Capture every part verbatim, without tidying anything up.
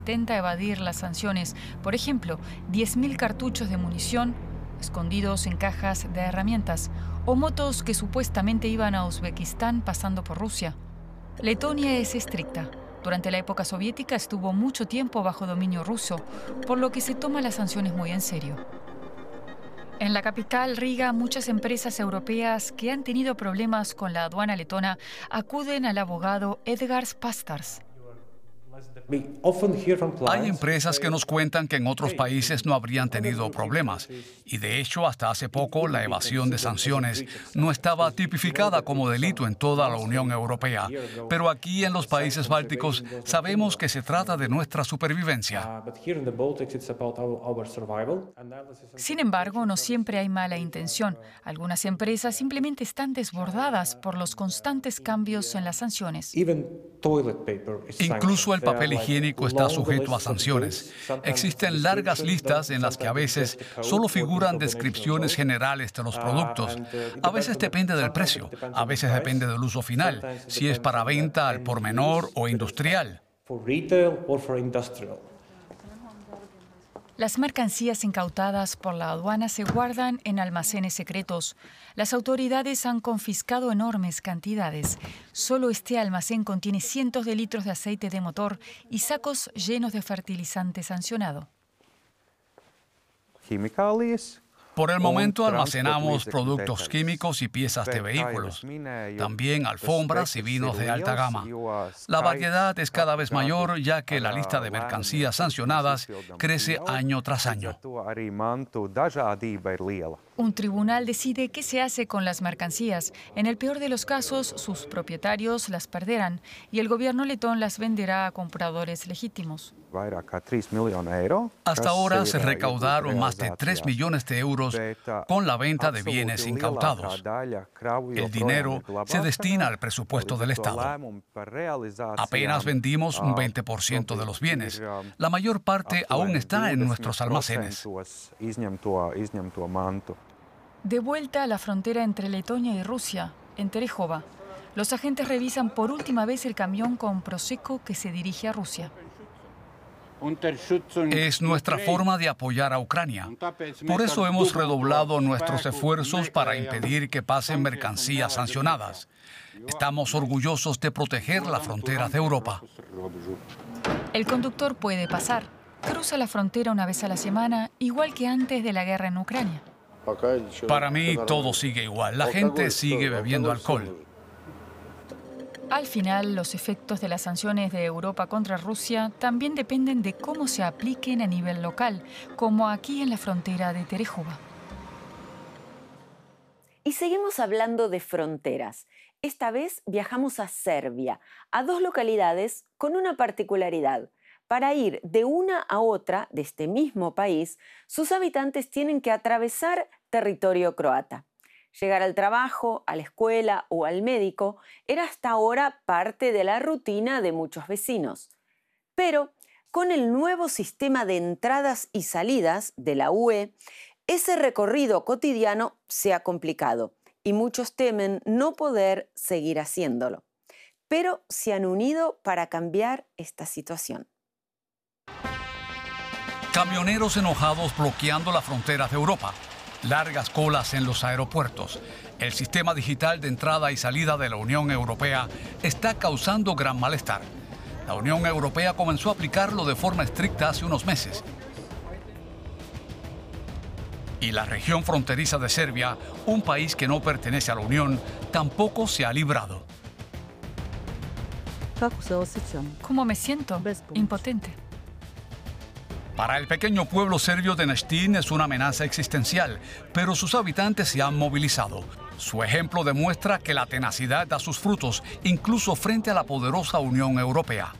intenta evadir las sanciones. Por ejemplo, diez mil cartuchos de munición escondidos en cajas de herramientas o motos que supuestamente iban a Uzbekistán pasando por Rusia. Letonia es estricta. Durante la época soviética estuvo mucho tiempo bajo dominio ruso, por lo que se toma las sanciones muy en serio. En la capital, Riga, muchas empresas europeas que han tenido problemas con la aduana letona acuden al abogado Edgars Pastars. Hay empresas que nos cuentan que en otros países no habrían tenido problemas y de hecho hasta hace poco la evasión de sanciones no estaba tipificada como delito en toda la Unión Europea. Pero aquí en los países bálticos sabemos que se trata de nuestra supervivencia. Sin embargo, no siempre hay mala intención. Algunas empresas simplemente están desbordadas por los constantes cambios en las sanciones. Incluso el papel higiénico está sujeto a sanciones. Existen largas listas en las que a veces solo figuran descripciones generales de los productos. A veces depende del precio, a veces depende del uso final, si es para venta al por menor o industrial. Las mercancías incautadas por la aduana se guardan en almacenes secretos. Las autoridades han confiscado enormes cantidades. Solo este almacén contiene cientos de litros de aceite de motor y sacos llenos de fertilizante sancionado. Por el momento almacenamos productos químicos y piezas de vehículos, también alfombras y vinos de alta gama. La variedad es cada vez mayor ya que la lista de mercancías sancionadas crece año tras año. Un tribunal decide qué se hace con las mercancías. En el peor de los casos, sus propietarios las perderán y el gobierno letón las venderá a compradores legítimos. Hasta ahora se recaudaron más de tres millones de euros con la venta de bienes incautados. El dinero se destina al presupuesto del Estado. Apenas vendimos un veinte por ciento de los bienes. La mayor parte aún está en nuestros almacenes. De vuelta a la frontera entre Letonia y Rusia, en Terejova, los agentes revisan por última vez el camión con Prosecco que se dirige a Rusia. Es nuestra forma de apoyar a Ucrania. Por eso hemos redoblado nuestros esfuerzos para impedir que pasen mercancías sancionadas. Estamos orgullosos de proteger la frontera de Europa. El conductor puede pasar. Cruza la frontera una vez a la semana, igual que antes de la guerra en Ucrania. Para mí todo sigue igual. La gente sigue bebiendo alcohol. Al final, los efectos de las sanciones de Europa contra Rusia también dependen de cómo se apliquen a nivel local, como aquí en la frontera de Terejova. Y seguimos hablando de fronteras. Esta vez viajamos a Serbia, a dos localidades con una particularidad. Para ir de una a otra de este mismo país, sus habitantes tienen que atravesar territorio croata. Llegar al trabajo, a la escuela o al médico era hasta ahora parte de la rutina de muchos vecinos. Pero con el nuevo sistema de entradas y salidas de la U E, ese recorrido cotidiano se ha complicado y muchos temen no poder seguir haciéndolo. Pero se han unido para cambiar esta situación. Camioneros enojados bloqueando las fronteras de Europa. Largas colas en los aeropuertos. El sistema digital de entrada y salida de la Unión Europea está causando gran malestar. La Unión Europea comenzó a aplicarlo de forma estricta hace unos meses. Y la región fronteriza de Serbia, un país que no pertenece a la Unión, tampoco se ha librado. ¿Cómo me siento? Impotente. Para el pequeño pueblo serbio de Neštin es una amenaza existencial, pero sus habitantes se han movilizado. Su ejemplo demuestra que la tenacidad da sus frutos, incluso frente a la poderosa Unión Europea.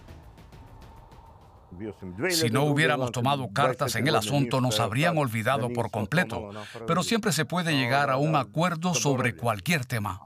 Si no hubiéramos tomado cartas en el asunto, nos habrían olvidado por completo, pero siempre se puede llegar a un acuerdo sobre cualquier tema.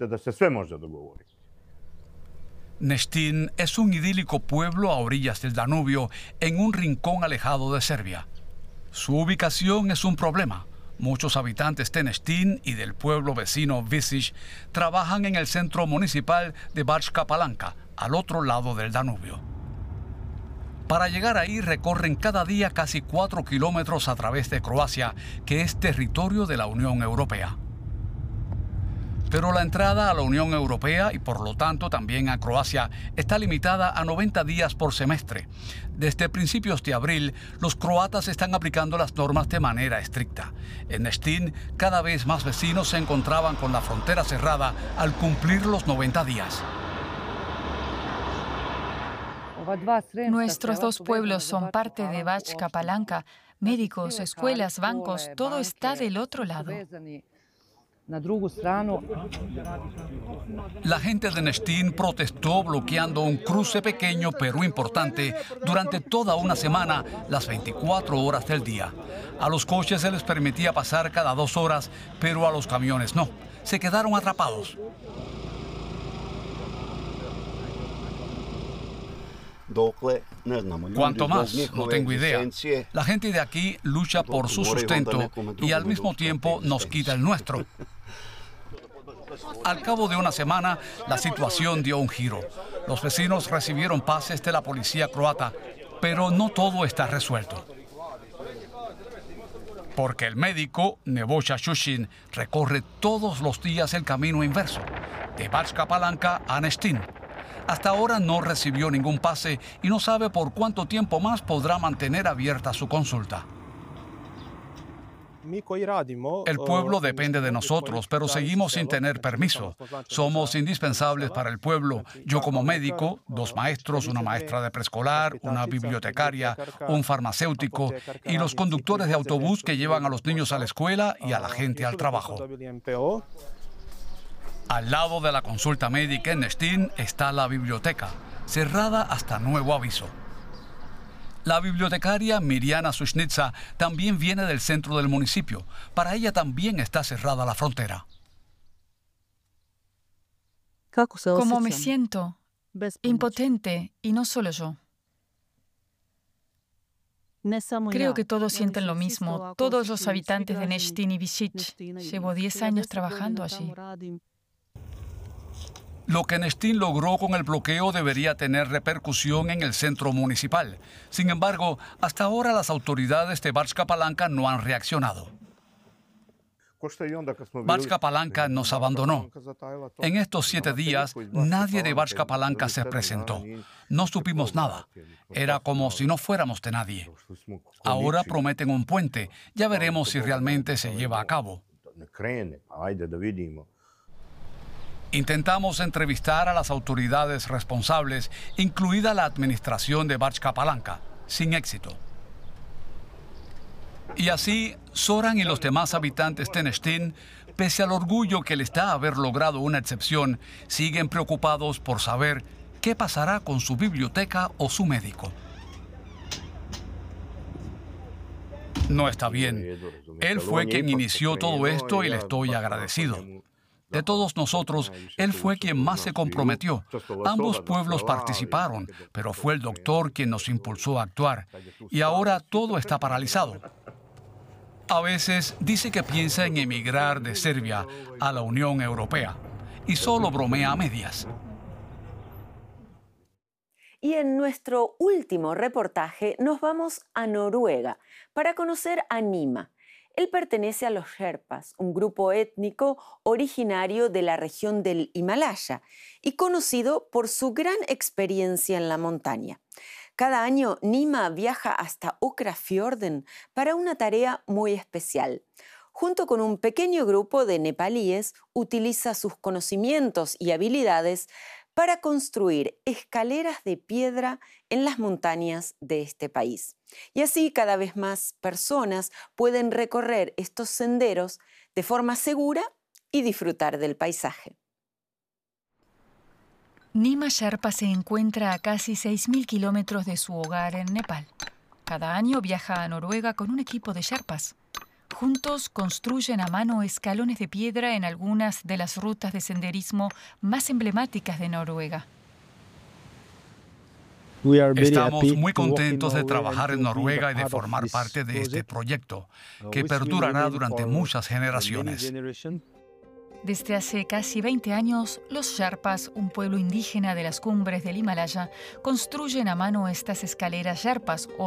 Neštin es un idílico pueblo a orillas del Danubio, en un rincón alejado de Serbia. Su ubicación es un problema. Muchos habitantes de Neštin y del pueblo vecino Visić trabajan en el centro municipal de Bačka Palanka, al otro lado del Danubio. Para llegar ahí recorren cada día casi cuatro kilómetros a través de Croacia, que es territorio de la Unión Europea. Pero la entrada a la Unión Europea y por lo tanto también a Croacia está limitada a noventa días por semestre. Desde principios de abril, los croatas están aplicando las normas de manera estricta. En Neštin, cada vez más vecinos se encontraban con la frontera cerrada al cumplir los noventa días. Nuestros dos pueblos son parte de Bačka Palanka. Médicos, escuelas, bancos, todo está del otro lado. La gente de Neštin protestó bloqueando un cruce pequeño pero importante durante toda una semana, las veinticuatro horas del día. A los coches se les permitía pasar cada dos horas, pero a los camiones no. Se quedaron atrapados. ¿Cuánto más? No tengo idea. La gente de aquí lucha por su sustento y al mismo tiempo nos quita el nuestro. Al cabo de una semana, la situación dio un giro. Los vecinos recibieron pases de la policía croata, pero no todo está resuelto. Porque el médico, Nebojša Šušin, recorre todos los días el camino inverso, de Bačka Palanka a Neštin. Hasta ahora no recibió ningún pase y no sabe por cuánto tiempo más podrá mantener abierta su consulta. El pueblo depende de nosotros, pero seguimos sin tener permiso. Somos indispensables para el pueblo. Yo como médico, dos maestros, una maestra de preescolar, una bibliotecaria, un farmacéutico y los conductores de autobús que llevan a los niños a la escuela y a la gente al trabajo. Al lado de la consulta médica en Neštin está la biblioteca, cerrada hasta nuevo aviso. La bibliotecaria Mirjana Sušnica también viene del centro del municipio. Para ella también está cerrada la frontera. ¿Cómo me siento? Impotente, y no solo yo. Creo que todos sienten lo mismo, todos los habitantes de Neštin y Višić. Llevo diez años trabajando allí. Lo que Neštin logró con el bloqueo debería tener repercusión en el centro municipal. Sin embargo, hasta ahora las autoridades de Bačka Palanka no han reaccionado. Bačka Palanka nos abandonó. En estos siete días, nadie de Bačka Palanka se presentó. No supimos nada. Era como si no fuéramos de nadie. Ahora prometen un puente. Ya veremos si realmente se lleva a cabo. Intentamos entrevistar a las autoridades responsables, incluida la administración de Bačka Palanka, sin éxito. Y así, Zoran y los demás habitantes de Neštin, pese al orgullo que les da haber logrado una excepción, siguen preocupados por saber qué pasará con su biblioteca o su médico. No está bien. Él fue quien inició todo esto y le estoy agradecido. De todos nosotros, él fue quien más se comprometió. Ambos pueblos participaron, pero fue el doctor quien nos impulsó a actuar. Y ahora todo está paralizado. A veces dice que piensa en emigrar de Serbia a la Unión Europea. Y solo bromea a medias. Y en nuestro último reportaje nos vamos a Noruega para conocer a Nima. Él pertenece a los Sherpas, un grupo étnico originario de la región del Himalaya y conocido por su gran experiencia en la montaña. Cada año, Nima viaja hasta Åkrafjorden para una tarea muy especial. Junto con un pequeño grupo de nepalíes, utiliza sus conocimientos y habilidades para construir escaleras de piedra en las montañas de este país. Y así cada vez más personas pueden recorrer estos senderos de forma segura y disfrutar del paisaje. Nima Sherpa se encuentra a casi seis mil kilómetros de su hogar en Nepal. Cada año viaja a Noruega con un equipo de Sherpas. Juntos construyen a mano escalones de piedra en algunas de las rutas de senderismo más emblemáticas de Noruega. Estamos muy contentos de trabajar en Noruega y de formar parte de este proyecto, que perdurará durante muchas generaciones. Desde hace casi veinte años, los Sherpas, un pueblo indígena de las cumbres del Himalaya, construyen a mano estas escaleras Sherpas o